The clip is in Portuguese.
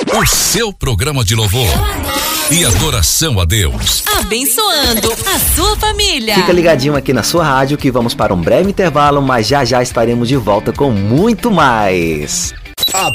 o seu programa de louvor e adoração a Deus. Abençoando a sua família. Fica ligadinho aqui na sua rádio que vamos para um breve intervalo, mas já já estaremos de volta com muito mais.